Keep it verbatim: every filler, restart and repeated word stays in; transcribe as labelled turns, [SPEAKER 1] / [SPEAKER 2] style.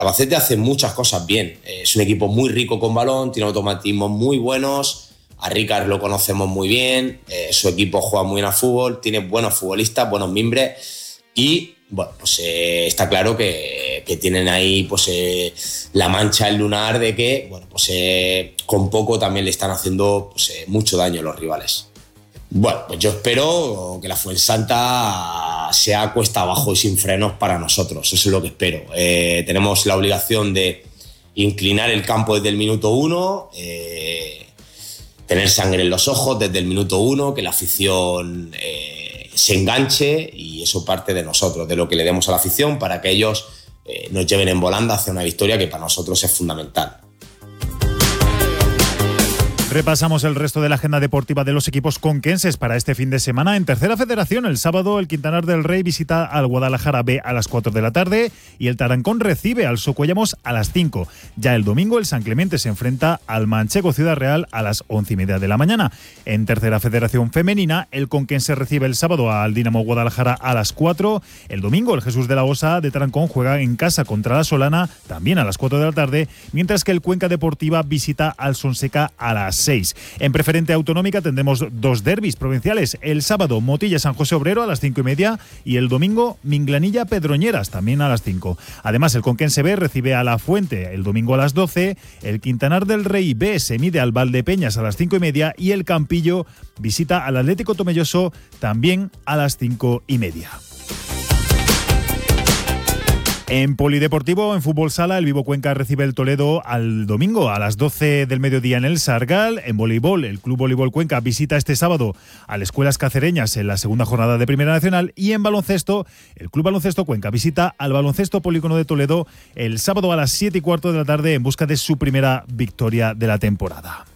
[SPEAKER 1] Albacete hace muchas cosas bien. Es un equipo muy rico con balón, tiene automatismos muy buenos. A Ricard lo conocemos muy bien. Eh, su equipo juega muy bien al fútbol, tiene buenos futbolistas, buenos mimbres. Y, bueno, pues eh, está claro que, que tienen ahí pues eh, la mancha, el lunar de que, bueno, pues eh, con poco también le están haciendo pues, eh, mucho daño a los rivales. Bueno, pues yo espero que la Fuensanta sea cuesta abajo y sin frenos para nosotros. Eso es lo que espero. Eh, tenemos la obligación de inclinar el campo desde el minuto uno, eh, tener sangre en los ojos desde el minuto uno, que la afición eh, se enganche, y eso parte de nosotros, de lo que le demos a la afición para que ellos eh, nos lleven en volanda hacia una victoria que para nosotros es fundamental.
[SPEAKER 2] Repasamos el resto de la agenda deportiva de los equipos conquenses para este fin de semana. En Tercera Federación, el sábado, el Quintanar del Rey visita al Guadalajara B a las cuatro de la tarde y el Tarancón recibe al Socuellamos a las cinco. Ya el domingo, el San Clemente se enfrenta al Manchego Ciudad Real a las once y media de la mañana. En Tercera Federación Femenina, el Conquense recibe el sábado al Dinamo Guadalajara a las cuatro. El domingo, el Jesús de la Osa de Tarancón juega en casa contra la Solana, también a las cuatro de la tarde, mientras que el Cuenca Deportiva visita al Sonseca a las seis. En Preferente Autonómica tendremos dos derbis provinciales. El sábado, Motilla San José Obrero a las cinco y media y el domingo, Minglanilla Pedroñeras también a las cinco. Además, el Conquense B recibe a La Fuente el domingo a las doce. El Quintanar del Rey B se mide al Valdepeñas a las cinco y media y el Campillo visita al Atlético Tomelloso también a las cinco y media. En polideportivo, en fútbol sala, el Vivo Cuenca recibe el Toledo al domingo a las doce del mediodía en el Sargal. En voleibol, el Club Voleibol Cuenca visita este sábado a las Escuelas Cacereñas en la segunda jornada de Primera Nacional. Y en baloncesto, el Club Baloncesto Cuenca visita al Baloncesto Polígono de Toledo el sábado a las siete y cuarto de la tarde en busca de su primera victoria de la temporada.